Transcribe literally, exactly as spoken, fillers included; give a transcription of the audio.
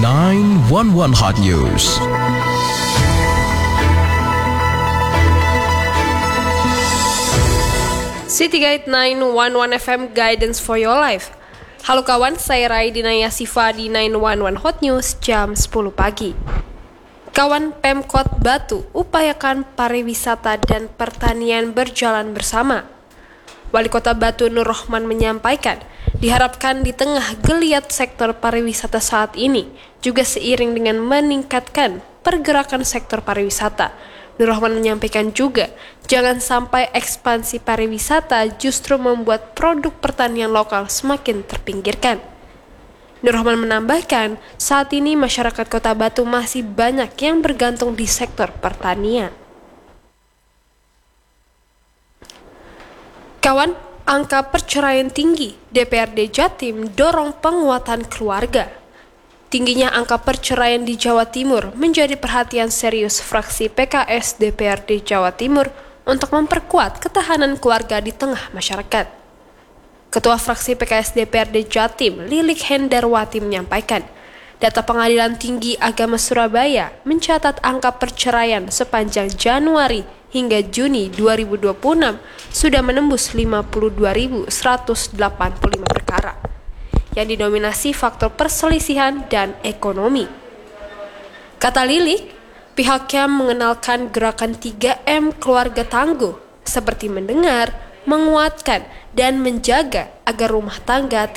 nine one one Hot News. City Guide nine one one F M Guidance for Your Life. Halo kawan, saya Raidina Yasifa di nine one one Hot News jam sepuluh pagi. Kawan, Pemkot Batu upayakan pariwisata dan pertanian berjalan bersama. Wali Kota Batu Nur Rohman menyampaikan, diharapkan di tengah geliat sektor pariwisata saat ini, juga seiring dengan meningkatkan pergerakan sektor pariwisata. Nur Rohman menyampaikan juga, jangan sampai ekspansi pariwisata justru membuat produk pertanian lokal semakin terpinggirkan. Nur Rohman menambahkan, saat ini masyarakat Kota Batu masih banyak yang bergantung di sektor pertanian. Kawan, angka perceraian tinggi, D P R D Jatim dorong penguatan keluarga. Tingginya angka perceraian di Jawa Timur menjadi perhatian serius fraksi P K S D P R D Jawa Timur untuk memperkuat ketahanan keluarga di tengah masyarakat. Ketua fraksi P K S D P R D Jatim, Lilik Hendarwati menyampaikan, data Pengadilan Tinggi Agama Surabaya mencatat angka perceraian sepanjang Januari hingga Juni dua ribu dua puluh enam sudah menembus lima puluh dua ribu seratus delapan puluh lima perkara, yang didominasi faktor perselisihan dan ekonomi. Kata Lilik, pihaknya mengenalkan gerakan tiga M keluarga tangguh, seperti mendengar, menguatkan, dan menjaga agar rumah tangga